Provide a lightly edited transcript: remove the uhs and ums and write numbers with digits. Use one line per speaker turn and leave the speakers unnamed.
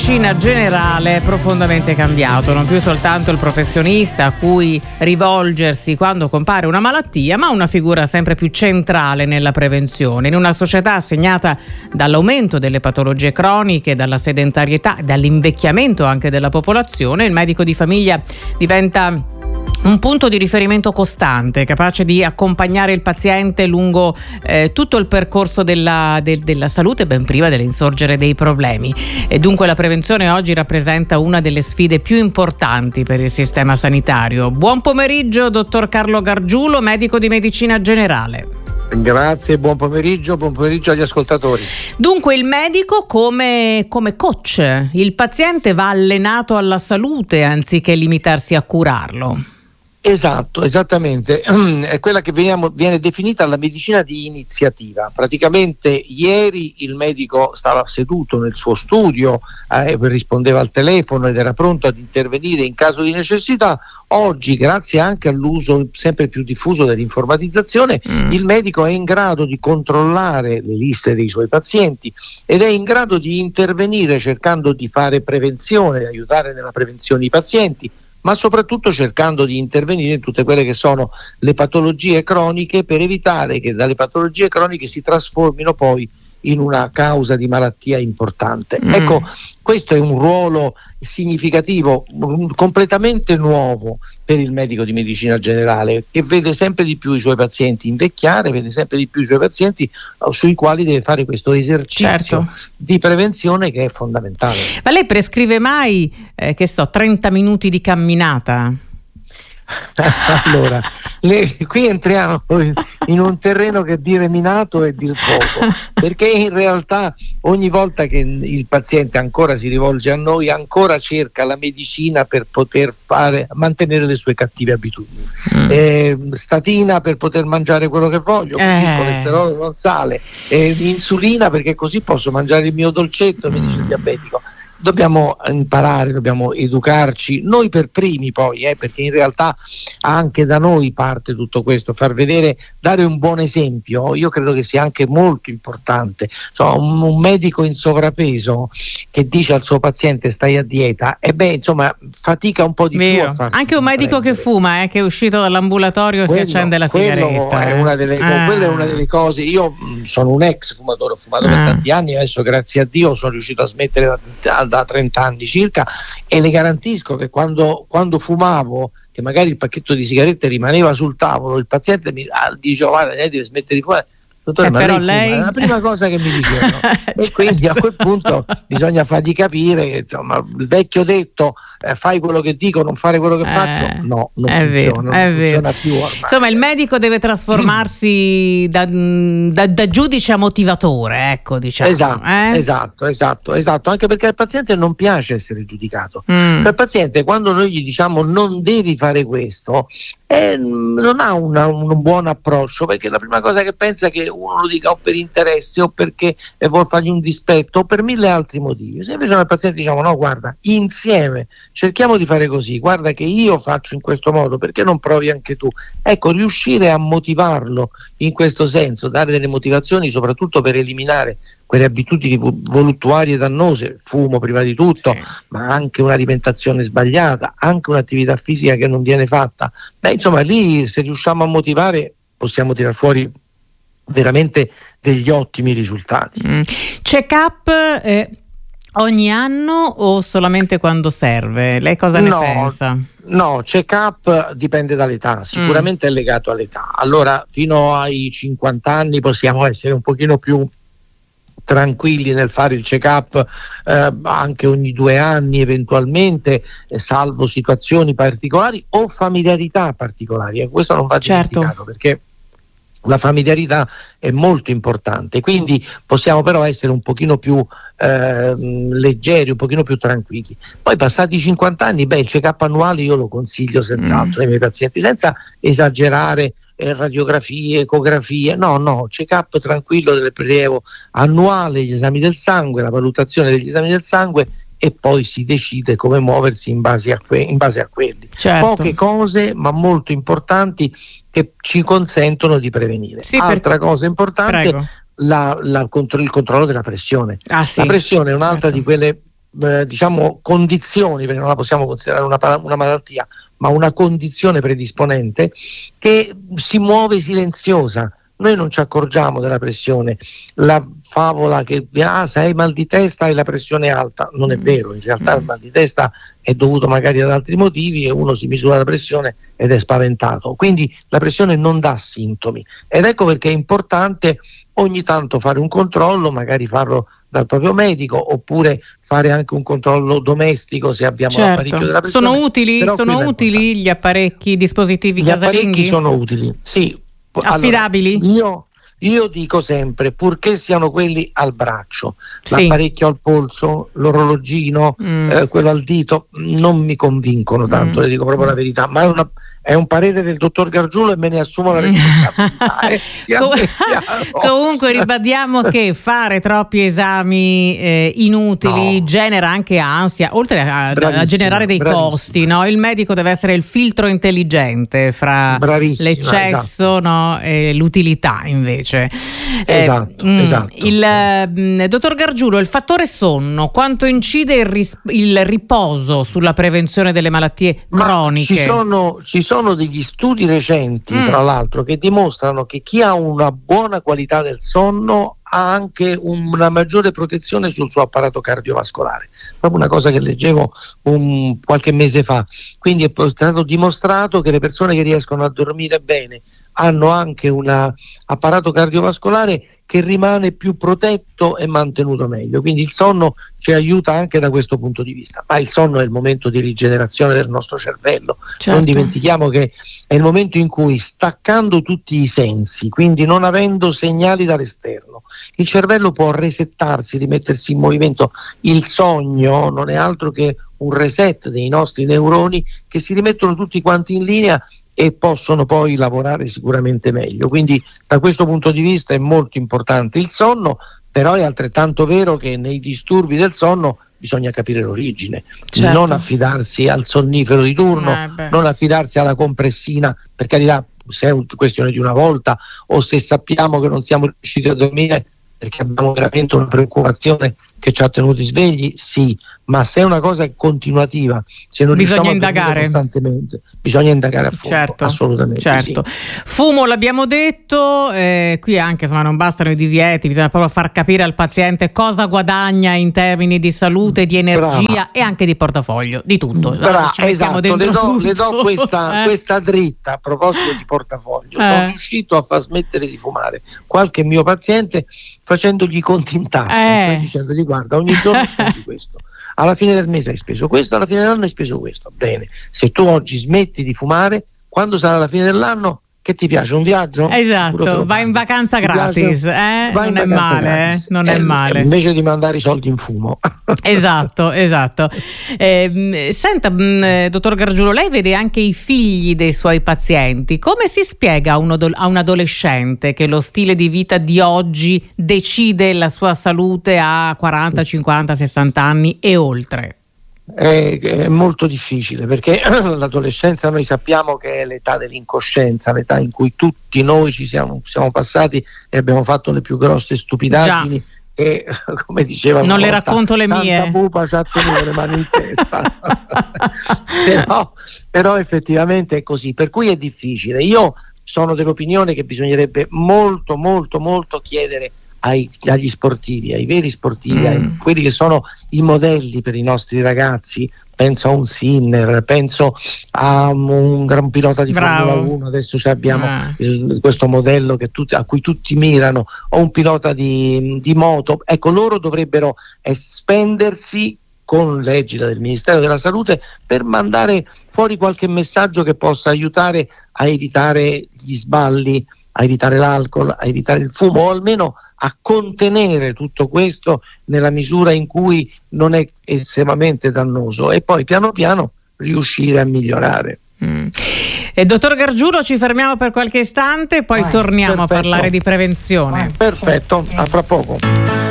medicina generale è profondamente cambiato, non più soltanto il professionista a cui rivolgersi quando compare una malattia, ma una figura sempre più centrale nella prevenzione. In una società segnata dall'aumento delle patologie croniche, dalla sedentarietà, dall'invecchiamento anche della popolazione, il medico di famiglia diventa un punto di riferimento costante, capace di accompagnare il paziente lungo tutto il percorso della salute, ben prima dell'insorgere dei problemi. E dunque la prevenzione oggi rappresenta una delle sfide più importanti per il sistema sanitario. Buon pomeriggio, dottor Carlo Gargiulo, medico di medicina generale.
Grazie, buon pomeriggio agli ascoltatori.
Dunque il medico come coach, il paziente va allenato alla salute anziché limitarsi a curarlo.
Esatto, esattamente, è quella che viene definita la medicina di iniziativa. Praticamente ieri il medico stava seduto nel suo studio, rispondeva al telefono ed era pronto ad intervenire in caso di necessità. Oggi, grazie anche all'uso sempre più diffuso dell'informatizzazione, il medico è in grado di controllare le liste dei suoi pazienti ed è in grado di intervenire cercando di fare prevenzione, di aiutare nella prevenzione i pazienti, ma soprattutto cercando di intervenire in tutte quelle che sono le patologie croniche per evitare che dalle patologie croniche si trasformino poi in una causa di malattia importante. Ecco, questo è un ruolo significativo, completamente nuovo per il medico di medicina generale, che vede sempre di più i suoi pazienti invecchiare, vede sempre di più i suoi pazienti sui quali deve fare questo esercizio di prevenzione che è fondamentale.
Ma lei prescrive mai, 30 minuti di camminata?
Allora, qui entriamo in un terreno che dire minato è dir poco, perché in realtà ogni volta che il paziente ancora si rivolge a noi, ancora cerca la medicina per poter mantenere le sue cattive abitudini. Statina per poter mangiare quello che voglio, così il colesterolo non sale, insulina perché così posso mangiare il mio dolcetto, mi dice il diabetico. Dobbiamo imparare, dobbiamo educarci, noi per primi poi, perché in realtà anche da noi parte tutto questo, far vedere, dare un buon esempio, io credo che sia anche molto importante. Un medico in sovrappeso che dice al suo paziente stai a dieta, fatica un po' di più a farsi
anche un medico che fuma, che è uscito dall'ambulatorio si accende la sigaretta.
Quella è una delle cose. Io sono un ex fumatore, ho fumato per tanti anni, adesso grazie a Dio sono riuscito a smettere da 30 anni circa, e le garantisco che quando fumavo, che magari il pacchetto di sigarette rimaneva sul tavolo, il paziente mi diceva guarda, lei deve smettere di fumare. Dottore, ma
però
lei fuma? È la prima cosa che mi dicevano. E quindi a quel punto bisogna fargli capire che il vecchio detto fai quello che dico, non fare quello che faccio, non funziona più ormai.
Insomma, il medico deve trasformarsi da giudice a motivatore, ecco, diciamo.
Esatto, anche perché al paziente non piace essere giudicato. Per il paziente, quando noi gli diciamo non devi fare questo, non ha un buon approccio, perché la prima cosa che pensa è che uno lo dica o per interesse o perché vuol fargli un dispetto o per 1000 altri motivi. Se invece al paziente diciamo no, guarda, insieme cerchiamo di fare così, guarda che io faccio in questo modo, perché non provi anche tu? Ecco, riuscire a motivarlo in questo senso, dare delle motivazioni soprattutto per eliminare quelle abitudini voluttuarie dannose, fumo prima di tutto, ma anche un'alimentazione sbagliata, anche un'attività fisica che non viene fatta. Lì se riusciamo a motivare possiamo tirar fuori veramente degli ottimi risultati.
Check-up ogni anno o solamente quando serve? Lei cosa ne pensa?
No, check-up dipende dall'età, sicuramente è legato all'età. Allora, fino ai 50 anni possiamo essere un pochino più tranquilli nel fare il check-up anche ogni 2 anni eventualmente, salvo situazioni particolari o familiarità particolari. Questo non va dimenticato, perché la familiarità è molto importante, quindi possiamo però essere un pochino più leggeri, un pochino più tranquilli. Poi passati i 50 anni, il check-up annuale io lo consiglio senz'altro ai miei pazienti, senza esagerare, radiografie, ecografie, no, check-up tranquillo del prelievo annuale, gli esami del sangue, la valutazione degli esami del sangue, e poi si decide come muoversi in base a quelli. Poche cose ma molto importanti che ci consentono di prevenire. Altra cosa importante, il controllo della pressione. La pressione è un'altra di quelle diciamo condizioni, perché non la possiamo considerare una malattia, ma una condizione predisponente che si muove silenziosa. Noi non ci accorgiamo della pressione. La favola che se hai mal di testa hai la pressione alta, non è vero, in realtà il mal di testa è dovuto magari ad altri motivi e uno si misura la pressione ed è spaventato. Quindi la pressione non dà sintomi, ed ecco perché è importante ogni tanto fare un controllo, magari farlo dal proprio medico, oppure fare anche un controllo domestico se abbiamo l'apparecchio della pressione.
Sono utili gli apparecchi, i dispositivi casalinghi?
Gli apparecchi sono utili, sì.
Affidabili?
Allora, io dico sempre, purché siano quelli al braccio, l'apparecchio al polso, l'orologino, quello al dito, non mi convincono tanto, le dico proprio la verità, ma è un parere del dottor Gargiulo e me ne assumo la responsabilità.
Comunque ribadiamo che fare troppi esami inutili genera anche ansia, oltre a generare dei costi, no? Il medico deve essere il filtro intelligente fra l'eccesso, no, e l'utilità invece.
Esatto.
Il dottor Gargiulo, il fattore sonno, quanto incide il riposo sulla prevenzione delle malattie croniche?
Ci sono degli studi recenti, tra l'altro, che dimostrano che chi ha una buona qualità del sonno ha anche una maggiore protezione sul suo apparato cardiovascolare. Proprio una cosa che leggevo qualche mese fa. Quindi è stato dimostrato che le persone che riescono a dormire bene hanno anche un apparato cardiovascolare che rimane più protetto e mantenuto meglio. Quindi il sonno ci aiuta anche da questo punto di vista, ma il sonno è il momento di rigenerazione del nostro cervello. Non dimentichiamo che è il momento in cui, staccando tutti i sensi, quindi non avendo segnali dall'esterno, il cervello può resettarsi, rimettersi in movimento. Il sogno non è altro che un reset dei nostri neuroni che si rimettono tutti quanti in linea e possono poi lavorare sicuramente meglio. Quindi da questo punto di vista è molto importante il sonno, però è altrettanto vero che nei disturbi del sonno bisogna capire l'origine, non affidarsi al sonnifero di turno, non affidarsi alla compressina, per carità, se è questione di una volta o se sappiamo che non siamo riusciti a dormire perché abbiamo veramente una preoccupazione che ci ha tenuti svegli, sì, ma se è una cosa continuativa, se non
bisogna
riusciamo a dormire costantemente, bisogna indagare a fondo, assolutamente. Sì.
Fumo l'abbiamo detto, qui anche insomma non bastano i divieti, bisogna proprio far capire al paziente cosa guadagna in termini di salute, di energia e anche di portafoglio, di tutto.
Esatto, le do questa dritta a proposito di portafoglio. Sono riuscito a far smettere di fumare qualche mio paziente facendogli i conti in tasca, cioè dicendogli: guarda, ogni giorno spendi questo, alla fine del mese hai speso questo, alla fine dell'anno hai speso questo. Bene, se tu oggi smetti di fumare, quando sarà la fine dell'anno, che ti piace? Un viaggio?
Esatto, vai in vacanza gratis, non è male, non è male.
Invece di mandare i soldi in fumo.
Esatto. Senta, dottor Gargiulo, lei vede anche i figli dei suoi pazienti. Come si spiega a un adolescente che lo stile di vita di oggi decide la sua salute a 40, 50, 60 anni e oltre?
È molto difficile, perché l'adolescenza noi sappiamo che è l'età dell'incoscienza, l'età in cui tutti noi ci siamo passati e abbiamo fatto le più grosse stupidaggini. E come diceva
non le racconto le mie,
Santa Pupa ci ha tenuto le mani in testa. però effettivamente è così, per cui è difficile. Io sono dell'opinione che bisognerebbe molto chiedere agli sportivi, ai veri sportivi, a quelli che sono i modelli per i nostri ragazzi. Penso a un Sinner, penso a un gran pilota di Formula 1, adesso abbiamo questo modello a cui tutti mirano, o un pilota di moto. Ecco, loro dovrebbero spendersi con l'egida del Ministero della Salute per mandare fuori qualche messaggio che possa aiutare a evitare gli sballi, a evitare l'alcol, a evitare il fumo, o almeno a contenere tutto questo nella misura in cui non è estremamente dannoso, e poi piano piano riuscire a migliorare.
Dottor Gargiulo, ci fermiamo per qualche istante, poi torniamo a parlare di prevenzione.
Perfetto, a fra poco.